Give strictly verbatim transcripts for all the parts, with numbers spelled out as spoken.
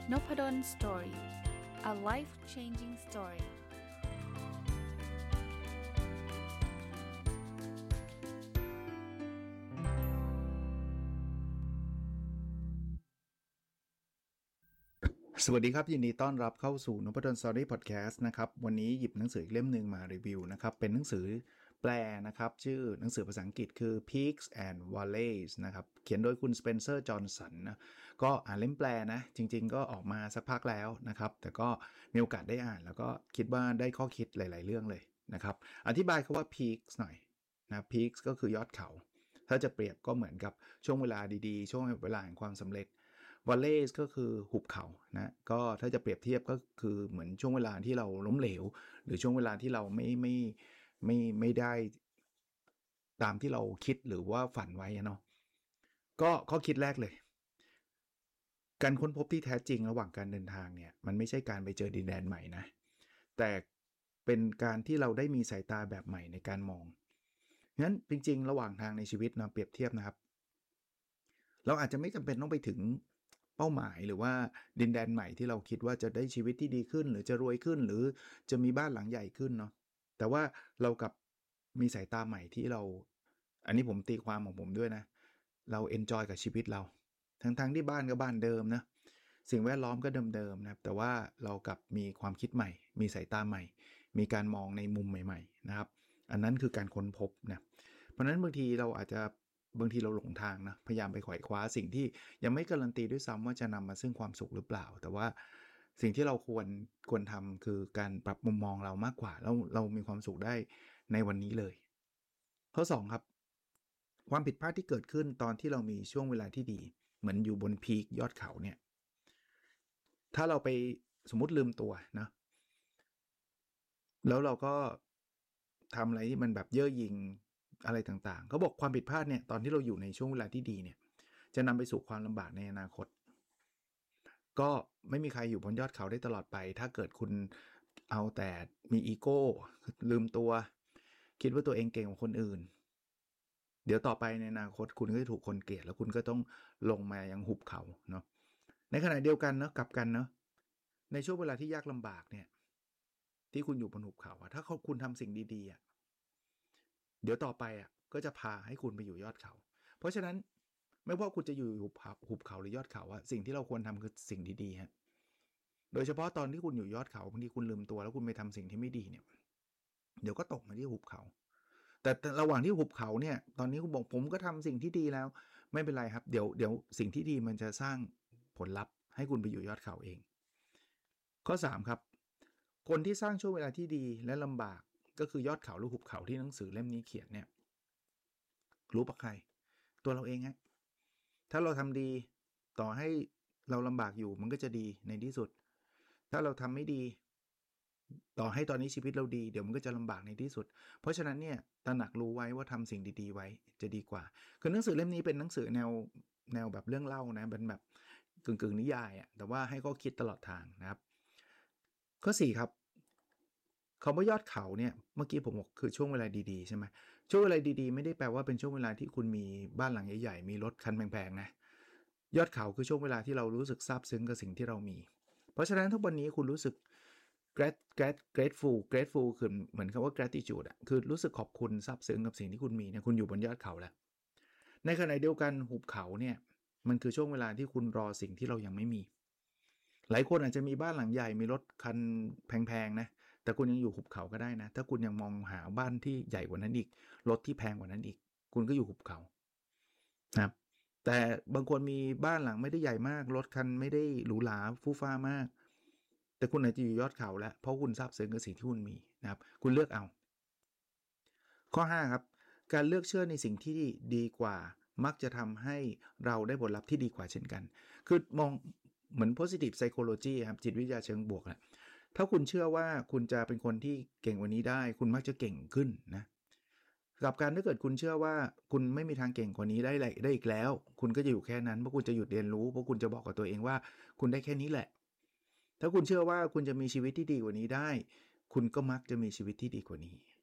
Nopadon Story. A life-changing story. สวัสดีครับยินดีต้อนรับเข้าสู่ Nopadon Story Podcast นะครับวันนี้หยิบหนังสืออีกเล่มนึงมารีวิวนะครับเป็นหนังสือแปลนะครับชื่อหนังสือภาษาอังกฤษคือ Peaks and Valleys นะครับเขียนโดยคุณ Spencer Johnson นะก็อ่านเล่มแปลนะจริงๆก็ออกมาสักพักแล้วนะครับแต่ก็มีโอกาสได้อ่านแล้วก็คิดว่าได้ข้อคิดหลายๆเรื่องเลยนะครับอธิบายคำว่า Peaks หน่อยนะ Peaks ก็คือยอดเขาถ้าจะเปรียบก็เหมือนกับช่วงเวลาดีๆช่วงเวลาแห่งความสำเร็จValleys ก็คือหุบเขานะก็ถ้าจะเปรียบเทียบก็คือเหมือนช่วงเวลาที่เราล้มเหลวหรือช่วงเวลาที่เราไม่ไม่ไม่ไม่ได้ตามที่เราคิดหรือว่าฝันไว้เนาะก็ข้อคิดแรกเลยการค้นพบที่แท้จริงระหว่างการเดินทางเนี่ยมันไม่ใช่การไปเจอดินแดนใหม่นะแต่เป็นการที่เราได้มีสายตาแบบใหม่ในการมองงั้นจริงๆระหว่างทางในชีวิตนะเปรียบเทียบนะครับเราอาจจะไม่จำเป็นต้องไปถึงเป้าหมายหรือว่าดินแดนใหม่ที่เราคิดว่าจะได้ชีวิตที่ดีขึ้นหรือจะรวยขึ้นหรือจะมีบ้านหลังใหญ่ขึ้นเนาะแต่ว่าเรากับมีสายตาใหม่ที่เราอันนี้ผมตีความของผมด้วยนะเราเอนจอยกับชีวิตเราทั้งๆที่บ้านก็บ้านเดิมนะสิ่งแวดล้อมก็เดิมๆนะครับแต่ว่าเรากับมีความคิดใหม่มีสายตาใหม่มีการมองในมุมใหม่ๆนะครับอันนั้นคือการค้นพบนะเพราะนั้นบางทีเราอาจจะบางทีเราหลงทางนะพยายามไปไขว่คว้าสิ่งที่ยังไม่การันตีด้วยซ้ำว่าจะนำมาซึ่งความสุขหรือเปล่าแต่ว่าสิ่งที่เราควรควรทำคือการปรับมุมมองเรามากกว่าแล้วเรามีความสุขได้ในวันนี้เลยข้อสองครับความผิดพลาดที่เกิดขึ้นตอนที่เรามีช่วงเวลาที่ดีเหมือนอยู่บนพีคยอดเขาเนี่ยถ้าเราไปสมมุติลืมตัวนะแล้วเราก็ทำอะไรที่มันแบบเย่อหยิ่งอะไรต่างๆเขาบอกความผิดพลาดเนี่ยตอนที่เราอยู่ในช่วงเวลาที่ดีเนี่ยจะนำไปสู่ความลำบากในอนาคตก็ไม่มีใครอยู่บนยอดเขาได้ตลอดไปถ้าเกิดคุณเอาแต่มีอีโก้ลืมตัวคิดว่าตัวเองเก่งกว่าคนอื่นเดี๋ยวต่อไปในอนาคตคุณก็จะถูกคนเกลียดแล้วคุณก็ต้องลงมายังหุบเขาเนาะในขณะเดียวกันเนาะกลับกันเนาะในช่วงเวลาที่ยากลำบากเนี่ยที่คุณอยู่บนหุบเขาอะถ้าคุณทำสิ่งดีๆอะเดี๋ยวต่อไปอ่ะก็จะพาให้คุณไปอยู่ยอดเขาเพราะฉะนั้นไม่ว่าคุณจะอยู่หุบเขาหุบเขาหรือยอดเขาอะสิ่งที่เราควรทำคือสิ่งดีๆฮะโดยเฉพาะตอนที่คุณอยู่ยอดเขาบางทีคุณลืมตัวแล้วคุณไปทำสิ่งที่ไม่ดีเนี่ยเดี๋ยวก็ตกมาที่หุบเขาแต่ระหว่างที่หุบเขาเนี่ยตอนนี้คุณบอกผมก็ทำสิ่งที่ดีแล้วไม่เป็นไรครับเดี๋ยวเดี๋ยวสิ่งที่ดีมันจะสร้างผลลัพธ์ให้คุณไปอยู่ยอดเขาเองข้อสามครับคนที่สร้างช่วงเวลาที่ดีและลำบากก็คือยอดเขาหรือหุบเขาที่หนังสือเล่มนี้เขียนเนี่ยรู้ปะใครตัวเราเองฮะถ้าเราทำดีต่อให้เราลำบากอยู่มันก็จะดีในที่สุดถ้าเราทำไม่ดีต่อให้ตอนนี้ชีวิตเราดีเดี๋ยวมันก็จะลำบากในที่สุดเพราะฉะนั้นเนี่ยตระหนักรู้ไว้ว่าทำสิ่งดีๆไว้จะดีกว่าคือหนังสือเล่มนี้เป็นหนังสือแนวแนวแบบเรื่องเล่านะเป็นแบบกึ่งๆนิยายอ่ะแต่ว่าให้ข้อคิดตลอดทางนะครับข้อสี่ครับคำว่ายอดเขาเนี่ยเมื่อกี้ผมบอกคือช่วงเวลาดีๆใช่ไหมช่วงเวลาดีๆไม่ได้แปลว่าเป็นช่วงเวลาที่คุณมีบ้านหลังใหญ่ๆมีรถคันแพงๆนะยอดเขาคือช่วงเวลาที่เรารู้สึกซาบซึ้งกับสิ่งที่เรามีเพราะฉะนั้นทุกวันนี้คุณรู้สึก grat grat grateful grateful คือเหมือนคำว่า gratitude อะคือรู้สึกขอบคุณซาบซึ้งกับสิ่งที่คุณมีเนี่ยคุณอยู่บนยอดเขาแล้วในขณะเดียวกันหุบเขาเนี่ยมันคือช่วงเวลาที่คุณรอสิ่งที่เรายังไม่มีหลายคนอาจจะมีบ้านหลังใหญ่มีรถคันแพงๆนะแต่คุณยังอยู่หุบเขาก็ได้นะถ้าคุณยังมองหาบ้านที่ใหญ่กว่านั้นอีกรถที่แพงกว่านั้นอีกคุณก็อยู่หุบเขานะครับแต่บางคนมีบ้านหลังไม่ได้ใหญ่มากรถคันไม่ได้หรูหราฟู่ฟ้ามากแต่คุณอาจจะอยู่ยอดเขาแล้วเพราะคุณซาบซึ้งกับสิ่งที่คุณมีนะครับคุณเลือกเอาข้อห้าครับการเลือกเชื่อในสิ่งที่ดีกว่ามักจะทำให้เราได้ผลลัพธ์ที่ดีกว่าเช่นกันคือมองเหมือน positive psychology ครับจิตวิทยาเชิงบวกแหละถ้าคุณเชื่อว่าคุณจะเป็นคนที่เก่งกว่านี้ได้คุณมักจะเก่งขึ้นนะกับการถ้าเกิดคุณเชื่อว่าคุณไม่มีทางเก่งกว่านี้ได้ได้อีกแล้วคุณก็จะอยู่แค่นั้นเพราะคุณจะหยุดเรียนรู้เพราะคุณจะบอกกับตัวเองว่าคุณได้แค่นี้แหละถ้าคุณเชื่อว่าคุณจะมีชีวิตที่ดีกว่านี้ได้คุณก็มักจะมีชีวิตที่ดีกว่านี้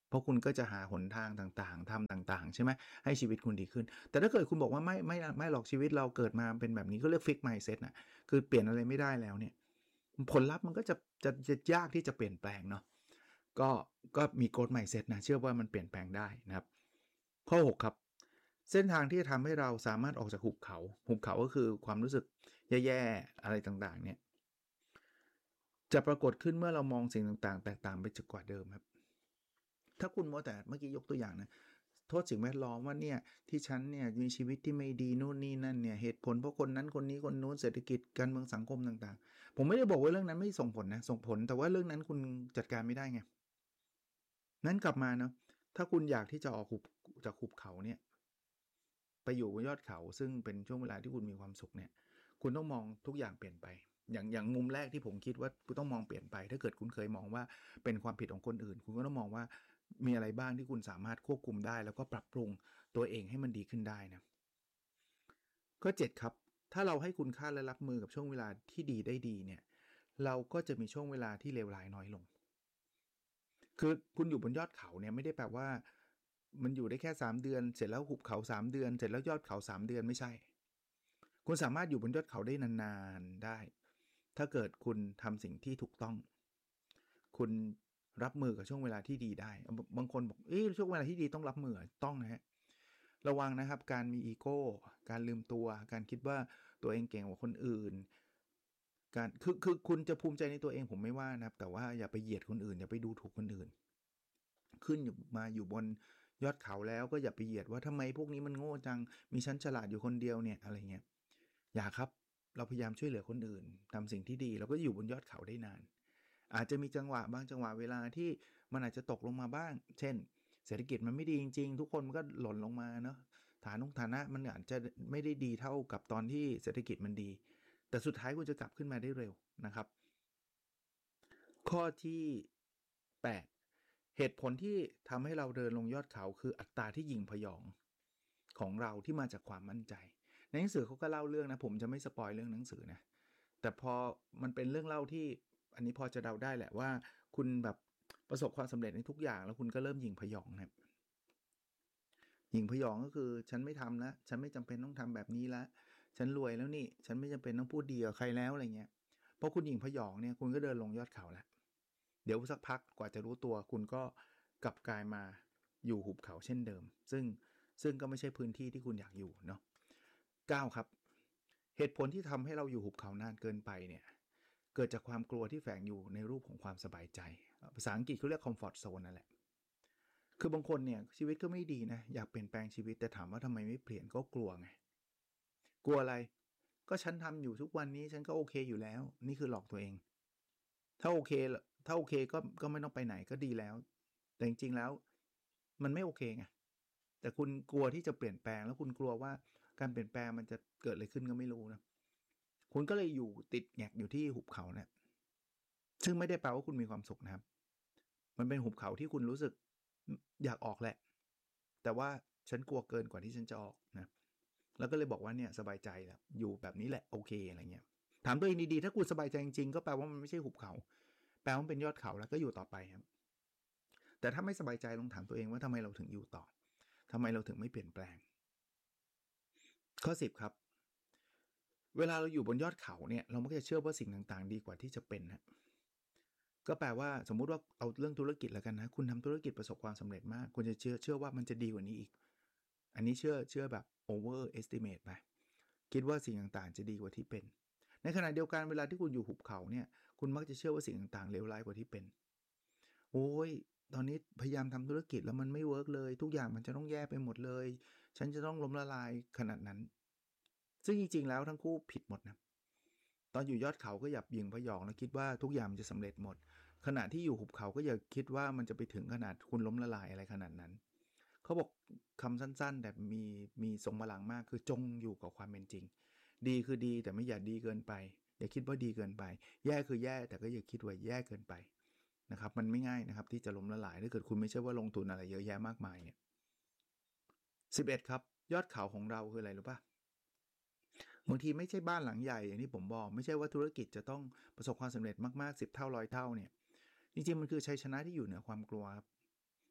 เพราะคุณก็จะหาหนทางต่างๆทำต่างๆใช่ไหมให้ชีวิตคุณดีขึ้นแต่ถ้าเกิดคุณบอกว่าไม่ไม่ไม่หรอกชีวิตเราเกิดมาเป็นแบบนี้ก็เรียก fixed mindset นะคือเปลี่ยนอะไรไม่ได้แล้วเนี่ยผลลัพธ์มันก็จะจะจะยากที่จะเปลี่ยนแปลงเนาะก็ก็มี growth mindset นะเชื่อว่ามันเปลี่ยนแปลงได้นะครับข้อหกครับเส้นทางที่จะทำให้เราสามารถออกจากหุบเขาหุบเขาก็คือความรู้สึกแย่ๆอะไรต่างๆเนี่ยจะปรากฏขึ้นเมื่อเรามองสิ่งต่างๆแตกต่างไปจากกว่าเดิมครับถ้าคุณมัวแต่เมื่อกี้ยกตัวอย่างนะโทษสิ่งแวดล้อมว่าเนี่ยที่ฉันเนี่ยมีชีวิตที่ไม่ดีนู่นนี่นั่นเนี่ยเหตุผลเพราะคนนั้นคนนี้คนนู้นเศรษฐกิจการเมืองสังคมต่างๆผมไม่ได้บอกว่าเรื่องนั้นไม่ส่งผลนะส่งผลแต่ว่าเรื่องนั้นคุณจัดการไม่ได้ไงนั้นกลับมาเนาะถ้าคุณอยากที่จะออกหุบจากหุบเขาเนี่ยไปอยู่บนยอดเขาซึ่งเป็นช่วงเวลาที่คุณมีความสุขเนี่ยคุณต้องมองทุกอย่างเปลี่ยนไปอย่างอย่างมุมแรกที่ผมคิดว่าคุณต้องมองเปลี่ยนไปถ้าเกิดคุณเคยมองว่าเป็นความผิดของคนอื่นคุณก็ต้องมองว่ามีอะไรบ้างที่คุณสามารถควบคุมได้แล้วก็ปรับปรุงตัวเองให้มันดีขึ้นได้นะข้อเจ็ดครับถ้าเราให้คุณค่าและรับมือกับช่วงเวลาที่ดีได้ดีเนี่ยเราก็จะมีช่วงเวลาที่เลวร้ายน้อยลงคือคุณอยู่บนยอดเขาเนี่ยไม่ได้แปลว่ามันอยู่ได้แค่สามเดือนเสร็จแล้วหุบเขาสามเดือนเสร็จแล้วยอดเขาสามเดือนไม่ใช่คุณสามารถอยู่บนยอดเขาได้นานๆได้ถ้าเกิดคุณทำสิ่งที่ถูกต้องคุณรับมือกับช่วงเวลาที่ดีได้บางคนบอกเอ๊ะช่วงเวลาที่ดีต้องรับมือต้องนะฮะระวังนะครับการมีอีโก้การลืมตัวการคิดว่าตัวเองเก่งกว่าคนอื่นการคือคือคุณจะภูมิใจในตัวเองผมไม่ว่านะครับแต่ว่าอย่าไปเหยียดคนอื่นอย่าไปดูถูกคนอื่นขึ้นมาอยู่บนยอดเขาแล้วก็อย่าไปเหยียดว่าทำไมพวกนี้มันโง่จังมีฉันฉลาดอยู่คนเดียวเนี่ยอะไรเงี้ยอย่าครับเราพยายามช่วยเหลือคนอื่นทำสิ่งที่ดีเราก็อยู่บนยอดเขาได้นานอาจจะมีจังหวะบางจังหวะเวลาที่มันอาจจะตกลงมาบ้างเช่นเศรษฐกิจมันไม่ดีจริงๆทุกคนมันก็หล่นลงมาเนาะฐานุฐานะมันอาจจะไม่ได้ดีเท่ากับตอนที่เศรษฐกิจมันดีแต่สุดท้ายคุณจะกลับขึ้นมาได้เร็วนะครับข้อที่แปดเหตุผลที่ทำให้เราเดินลงยอดเขาคืออัตราที่ยิ่งพยองของเราที่มาจากความมั่นใจในหนังสือเขาก็เล่าเรื่องนะผมจะไม่สปอยเรื่องหนังสือนะแต่พอมันเป็นเรื่องเล่าที่อันนี้พอจะเดาได้แหละว่าคุณแบบประสบความสำเร็จในทุกอย่างแล้วคุณก็เริ่มยิงพยองครับยิงพยองก็คือฉันไม่ทำแล้วฉันไม่จำเป็นต้องทำแบบนี้แล้วฉันรวยแล้วนี่ฉันไม่จำเป็นต้องพูดดีกับใครแล้วอะไรเงี้ยพอคุณยิงพยองเนี่ยคุณก็เดินลงยอดเขาแล้วเดี๋ยวสักพักกว่าจะรู้ตัวคุณก็กลับกลายมาอยู่หุบเขาเช่นเดิมซึ่งซึ่งก็ไม่ใช่พื้นที่ที่คุณอยากอยู่เนาะเก้าครับเหตุผลที่ทำให้เราอยู่หุบเขานานเกินไปเนี่ยเกิดจากความกลัวที่แฝงอยู่ในรูปของความสบายใจภาษาอังกฤษเขาเรียก comfort zone นั่นแหละคือบางคนเนี่ยชีวิตก็ไม่ดีนะอยากเปลี่ยนแปลงชีวิตแต่ถามว่าทำไมไม่เปลี่ยนก็กลัวไงกลัวอะไรก็ฉันทำอยู่ทุกวันนี้ฉันก็โอเคอยู่แล้วนี่คือหลอกตัวเองถ้าโอเคถ้าโอเคก็ก็ไม่ต้องไปไหนก็ดีแล้วแต่จริงๆแล้วมันไม่โอเคไงแต่คุณกลัวที่จะเปลี่ยนแปลงแล้วคุณกลัวว่าการเปลี่ยนแปลงมันจะเกิดอะไรขึ้นก็ไม่รู้นะคุณก็เลยอยู่ติดแงกอยู่ที่หุบเขาเนี่ยซึ่งไม่ได้แปลว่าคุณมีความสุขนะครับมันเป็นหุบเขาที่คุณรู้สึกอยากออกแหละแต่ว่าฉันกลัวเกินกว่าที่ฉันจะออกนะแล้วก็เลยบอกว่าเนี่ยสบายใจแล้วอยู่แบบนี้แหละโอเคอะไรเงี้ยถามตัวเองดีๆถ้าคุณสบายใจจริงๆก็แปลว่ามันไม่ใช่หุบเขาแปลว่าเป็นยอดเขาแล้วก็อยู่ต่อไปครับแต่ถ้าไม่สบายใจลองถามตัวเองว่าทำไมเราถึงอยู่ต่อทำไมเราถึงไม่เปลี่ยนแปลงข้อสิบครับเวลาเราอยู่บนยอดเขาเนี่ยเรามักจะเชื่อว่าสิ่งต่างๆดีกว่าที่จะเป็นนะก็แปลว่าสมมุติว่าเอาเรื่องธุรกิจแล้วกันนะคุณทำธุรกิจประสบความสำเร็จมากคุณจะเชื่อเชื่อว่ามันจะดีกว่านี้อีกอันนี้เชื่อเชื่อแบบ over estimate ไปคิดว่าสิ่งต่างๆจะดีกว่าที่เป็นในขณะเดียวกันเวลาที่คุณอยู่หุบเขาเนี่ยคุณมักจะเชื่อว่าสิ่งต่างๆเลวร้ายกว่าที่เป็นโอ้ยตอนนี้พยายามทำธุรกิจแล้วมันไม่เวิร์กเลยทุกอย่างมันจะต้องแย่ไปหมดเลยฉันจะต้องล้มละลายขนาดนั้นซึ่งจริงๆแล้วทั้งคู่ผิดหมดนะตอนอยู่ยอดเขาก็อย่ายิงพยองแล้วคิดว่าทุกอย่างมันจะสำเร็จหมดขณะที่อยู่หุบเขาก็อย่าคิดว่ามันจะไปถึงขนาดคุณล้มละลายอะไรขนาดนั้นเขาบอกคำสั้นๆแต่มีมีทรงพลังมากคือจงอยู่กับความเป็นจริงดีคือดีแต่ไม่อย่าดีเกินไปอย่าคิดว่าดีเกินไปแย่คือแย่แต่ก็อย่าคิดว่าแย่เกินไปนะครับมันไม่ง่ายนะครับที่จะล้มละลายถ้าเกิดคุณไม่ใช่ว่าลงทุนอะไรเยอะแยะมากมายเนี่ยสิบเอ็ดครับยอดเขาของเราคืออะไรรู้ป่ะบางทีไม่ใช่บ้านหลังใหญ่อย่างที่ผมบอกไม่ใช่ว่าธุรกิจจะต้องประสบความสำเร็จมากๆสิบเท่าร้อยเท่าเนี่ยจริงๆมันคือชัยชนะที่อยู่เหนือความกลัวครับ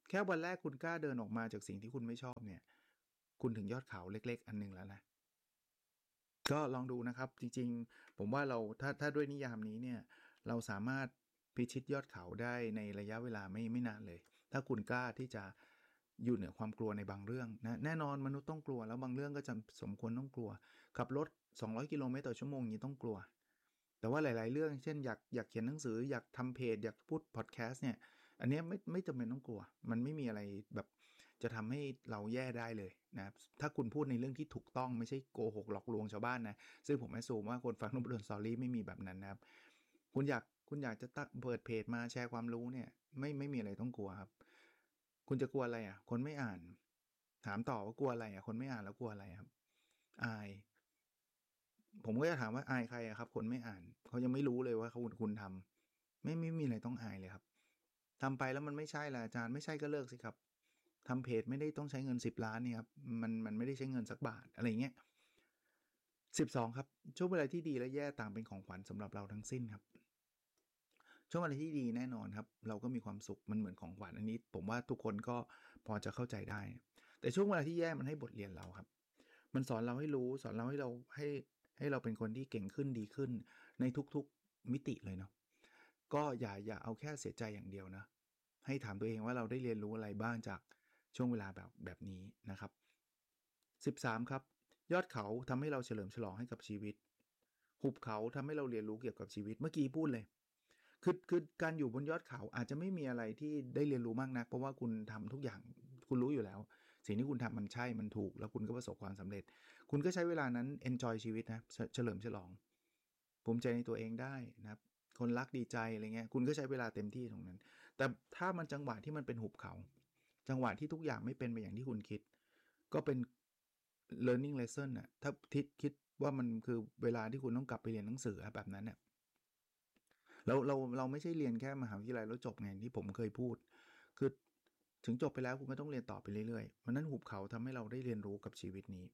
แค่วันแรกคุณกล้าเดินออกมาจากสิ่งที่คุณไม่ชอบเนี่ยคุณถึงยอดเขาเล็กๆอันนึงแล้วนะก็ลองดูนะครับจริงๆผมว่าเราถ้าถ้าด้วยนิยามนี้เนี่ยเราสามารถพิชิตยอดเขาได้ในระยะเวลาไม่ไม่นานเลยถ้าคุณกล้าที่จะอยู่เหนือความกลัวในบางเรื่องนะแน่นอนมนุษย์ต้องกลัวแล้วบางเรื่องก็จำสมควรต้องกลัวขับรถสองร้อยกิโลเมตรต่อชั่วโมงนี้ต้องกลัวแต่ว่าหลายๆเรื่องเช่นอยากอยากเขียนหนังสืออยากทำเพจอยากพูดพอดแคสต์เนี่ยอันนี้ไม่ไม่จำเป็นต้องกลัวมันไม่มีอะไรแบบจะทำให้เราแย่ได้เลยนะครับถ้าคุณพูดในเรื่องที่ถูกต้องไม่ใช่โกหกหลอกลวงชาวบ้านนะซึ่งผมแอสซูมว่าคนฟังนุ่มเรือนสตอรี่ไม่มีแบบนั้นนะครับคุณอยากคุณอยากจะตั้งเปิดเพจมาแชร์ความรู้เนี่ยไม่ไม่มีอะไรต้องกลัวครับคุณจะกลัวอะไรอ่ะคนไม่อ่านถามต่อว่ากลัวอะไรอ่ะคนไม่อ่านแล้วกลัวอะไรครับอายผมก็จะถามว่าอายใครอะครับคนไม่อ่านเขายังไม่รู้เลยว่าเขาคุณทำไม่ไม่มีอะไรต้องอายเลยครับทำไปแล้วมันไม่ใช่ละอาจารย์ไม่ใช่ก็เลิกสิครับทำเพจไม่ได้ต้องใช้เงินสิบล้านนี่ครับมันมันไม่ได้ใช้เงินสักบาทอะไรเงี้ยสิบสองครับช่วงเวลาที่ดีและแย่ต่างเป็นของขวัญสำหรับเราทั้งสิ้นครับช่วงเวลาที่ดีแน่นอนครับเราก็มีความสุขมันเหมือนของขวัญอันนี้ผมว่าทุกคนก็พอจะเข้าใจได้แต่ช่วงเวลาที่แย่มันให้บทเรียนเราครับมันสอนเราให้รู้สอนเราให้เราให้ให้เราเป็นคนที่เก่งขึ้นดีขึ้นในทุกๆมิติเลยเนาะก็อย่าอย่าเอาแค่เสียใจอย่างเดียวนะให้ถามตัวเองว่าเราได้เรียนรู้อะไรบ้างจากช่วงเวลาแบบแบบนี้นะครับสิบสามครับยอดเขาทำให้เราเฉลิมฉลองให้กับชีวิตหุบเขาทำให้เราเรียนรู้เกี่ยวกับชีวิตเมื่อกี้พูดเลยคือคือการอยู่บนยอดเขาอาจจะไม่มีอะไรที่ได้เรียนรู้มากนักเพราะว่าคุณทำทุกอย่างคุณรู้อยู่แล้วสิ่งที่คุณทำมันใช่มันถูกแล้วคุณก็ประสบความสำเร็จคุณก็ใช้เวลานั้น enjoy ชีวิตนะเฉลิมฉลองภูมิใจในตัวเองได้นะครับคนรักดีใจอะไรเงี้ยคุณก็ใช้เวลาเต็มที่ตรงนั้นแต่ถ้ามันจังหวะที่มันเป็นหุบเขาจังหวะที่ทุกอย่างไม่เป็นไปอย่างที่คุณคิดก็เป็น learning lesson น่ะถ้าทิศคิดว่ามันคือเวลาที่คุณต้องกลับไปเรียนหนังสือแบบนั้นเนี่ยเราเราเราไม่ใช่เรียนแค่มหาวิทยาลัยแล้วจบไงที่ผมเคยพูดคือถึงจบไปแล้วคุณก็ต้องเรียนต่อไปเรื่อยๆเพราะนั้นหุบเขาทำให้เราได้เรียนรู้กับชีวิตนี้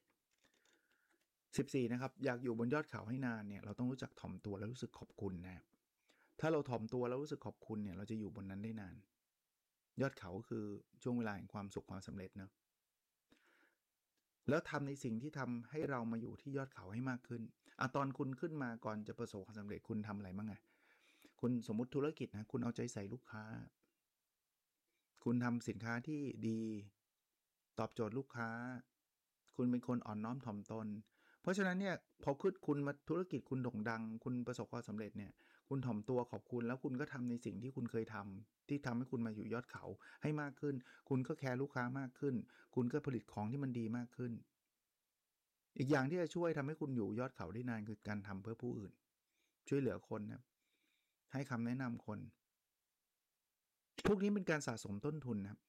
สิบสี่นะครับอยากอยู่บนยอดเขาให้นานเนี่ยเราต้องรู้จักถ่อมตัวและรู้สึกขอบคุณนะถ้าเราถ่อมตัวแล้วรู้สึกขอบคุณเนี่ยเราจะอยู่บนนั้นได้นานยอดเขาคือช่วงเวลาแห่งความสุขความสำเร็จนะแล้วทำในสิ่งที่ทำให้เรามาอยู่ที่ยอดเขาให้มากขึ้นอะตอนคุณขึ้นมาก่อนจะประสบความสำเร็จคุณทำอะไรบ้างไงคุณสมมุติธุรกิจนะคุณเอาใจใส่ลูกค้าคุณทำสินค้าที่ดีตอบโจทย์ลูกค้าคุณเป็นคนอ่อนน้อมถ่อมตนเพราะฉะนั้นเนี่ยพอขึ้นคุณมาธุรกิจคุณโด่งดังคุณประสบความสำเร็จเนี่ยคุณถ่อมตัวขอบคุณแล้วคุณก็ทำในสิ่งที่คุณเคยทำที่ทำให้คุณมาอยู่ยอดเขาให้มากขึ้นคุณก็แคร์ลูกค้ามากขึ้นคุณก็ผลิตของที่มันดีมากขึ้นอีกอย่างที่จะช่วยทำให้คุณอยู่ยอดเขาได้นานคือการทำเพื่อผู้อื่นช่วยเหลือคนนะให้คำแนะนำคนพวกนี้เป็นการสะสมต้นทุนนะครับ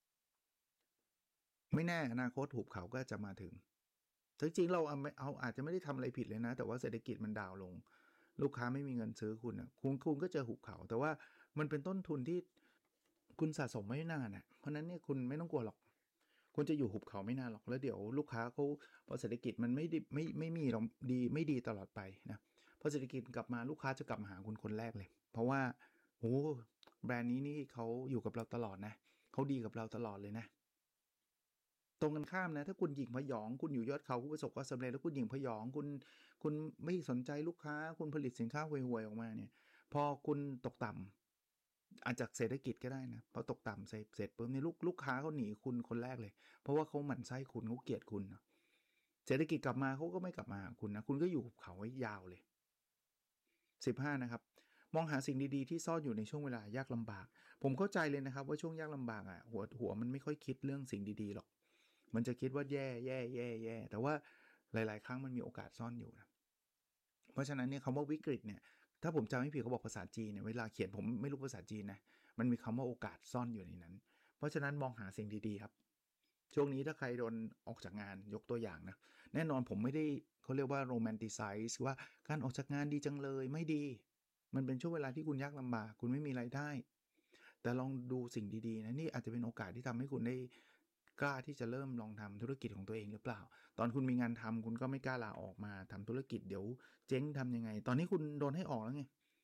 ไม่แน่อนาคตหุบเขาก็จะมาถึงจริงๆเราเอาเอาอาจจะไม่ได้ทำอะไรผิดเลยนะแต่ว่าเศรษฐกิจมันดาวลงลูกค้าไม่มีเงินซื้อคุณนะคุณคุณก็เจอหุบเขาแต่ว่ามันเป็นต้นทุนที่คุณสะสมไม่นานอ่ะเพราะนั้นเนี่ยคุณไม่ต้องกลัวหรอกคุณจะอยู่หุบเขาไม่นานหรอกแล้วเดี๋ยวลูกค้าเขาพอเศรษฐกิจมันไม่ดีไม่ไม่มีหรอกดีไม่ดีตลอดไปนะพอเศรษฐกิจกลับมาลูกค้าจะกลับมาหาคุณคนแรกเลยเพราะว่าโอ้แบรนด์นี้นี่เขาอยู่กับเราตลอดนะเขาดีกับเราตลอดเลยนะ ตรงกันข้ามนะถ้าคุณหยิ่งพยองคุณอยู่ยอดเขาคุณประสบความสำเร็จแล้วคุณหยิ่งพยองคุณคุณไม่สนใจลูกค้าคุณผลิตสินค้าห่วยๆออกมาเนี่ยพอคุณตกต่ำอาจจากเศรษฐกิจก็ได้นะพอตกต่ำเสร็จเสร็จปุ๊บเนี่ยลูกลูกค้าเขาหนีคุณคนแรกเลยเพราะว่าเขาหมั่นไส้คุณเขาเกลียดคุณเนาะเศรษฐกิจกลับมาเขาก็ไม่กลับมาหาคุณนะคุณก็อยู่กับเขาไว้ยาวเลยสิบห้านะครับมองหาสิ่งดีๆที่ซ่อนอยู่ในช่วงเวลายากลำบากผมเข้าใจเลยนะครับว่าช่วงยากลำบากอ่ะหัวหัวมันไม่ค่อยคิดเรื่องสิ่งดีๆหรอกมันจะคิดว่าแย่แย่แย่แย่แต่ว่าหลายๆครั้งมันมีโอกาสซ่อนอยู่นะเพราะฉะนั้นเนี่ยคำว่าวิกฤตเนี่ยถ้าผมจำไม่ผิดเขาบอกภาษาจีนเนี่ยเวลาเขียนผมไม่รู้ภาษาจีนนะมันมีคำว่าโอกาสซ่อนอยู่ในนั้นเพราะฉะนั้นมองหาสิ่งดีๆครับช่วงนี้ถ้าใครโดนออกจากงานยกตัวอย่างนะแน่นอนผมไม่ได้เขาเรียกว่าโรแมนติไซส์ว่าการออกจากงานดีจังเลยไม่ดีมันเป็นช่วงเวลาที่คุณยากลำบากคุณไม่มีรายได้แต่ลองดูสิ่งดีๆนะนี่อาจจะเป็นโอกาสที่ทำให้คุณได้กล้าที่จะเริ่มลองทำธุรกิจของตัวเองหรือเปล่าตอนคุณมีงานทำคุณก็ไม่กล้าลาออกมาทำธุรกิจเดี๋ยวเจ๊งทำยังไงตอนนี้คุณโดนให้ออกแล้วไง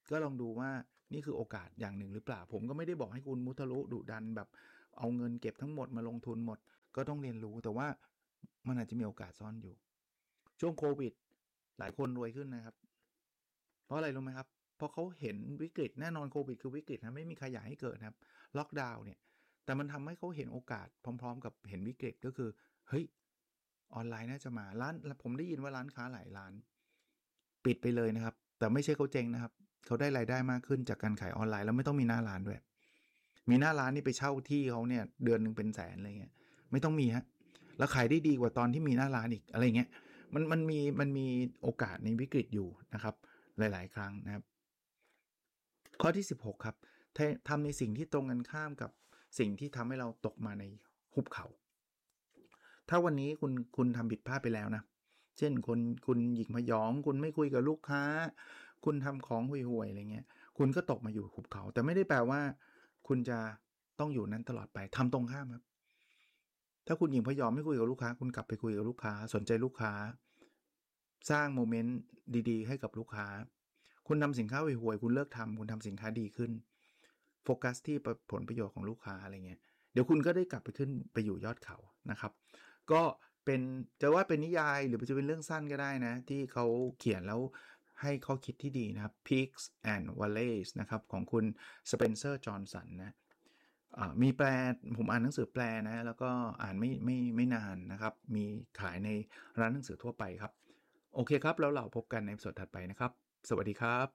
ก็ลองดูว่านี่คือโอกาสอย่างหนึ่งหรือเปล่าผมก็ไม่ได้บอกให้คุณมุทะลุดุดันแบบเอาเงินเก็บทั้งหมดมาลงทุนหมดก็ต้องเรียนรู้แต่ว่ามันอาจจะมีโอกาสซ่อนอยู่ช่วงโควิดหลายคนรวยขึ้นนะครับเพราะอะไรรู้ไหมครับเพราะเขาเห็นวิกฤตแน่นอนโควิดคือวิกฤตนะไม่มีใครอยากให้เกิดนะครับล็อกดาวน์เนี่ยแต่มันทำให้เขาเห็นโอกาสพร้อมๆกับเห็นวิกฤตก็คือเฮ้ยออนไลน์น่าจะมาร้านผมได้ยินว่าร้านค้าหลายร้านปิดไปเลยนะครับแต่ไม่ใช่เขาเจ๊งนะครับเขาได้รายได้มากขึ้นจากการขายออนไลน์แล้วไม่ต้องมีหน้าร้านด้วยมีหน้าร้านนี่ไปเช่าที่เขาเนี่ยเดือนนึงเป็นแสนอะไรเงี้ยไม่ต้องมีฮะแล้วขายได้ดีกว่าตอนที่มีหน้าร้านอีกอะไรเงี้ยมันมันมีมันมีโอกาสในวิกฤตอยู่นะครับหลายๆครั้งนะครับข้อที่สิบหกครับทำในสิ่งที่ตรงกันข้ามกับสิ่งที่ทำให้เราตกมาในหุบเขาถ้าวันนี้คุณคุณทำผิดพลาดไปแล้วนะเช่นคนคุณหยิกพยองคุณไม่คุยกับลูกค้าคุณทำของห่วยๆอะไรเงี้ยคุณก็ตกมาอยู่หุบเขาแต่ไม่ได้แปลว่าคุณจะต้องอยู่นั้นตลอดไปทำตรงข้ามครับถ้าคุณหยิกพยองไม่คุยกับลูกค้าคุณกลับไปคุยกับลูกค้าสนใจลูกค้าสร้างโมเมนต์ดีๆให้กับลูกค้าคุณทำสินค้าห่วยๆคุณเลิกทำคุณทำสินค้าดีขึ้นโฟกัสที่ผลประโยชน์ของลูกค้าอะไรเงี้ยเดี๋ยวคุณก็ได้กลับไปขึ้นไปอยู่ยอดเขานะครับก็เป็นจะว่าเป็นนิยายหรือจะเป็นเรื่องสั้นก็ได้นะที่เขาเขียนแล้วให้ข้อคิดที่ดีนะครับ Peaks and Valleys นะครับของคุณ Spencer Johnson นะมีแปลผมอ่านหนังสือแปลนะแล้วก็อ่านไม่ไม่ไม่นานนะครับมีขายในร้านหนังสือทั่วไปครับโอเคครับแล้วเราพบกันในสดถัดไปนะครับสวัสดีครับ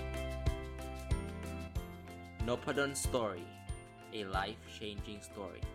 Nopadon Story, a life-changing story.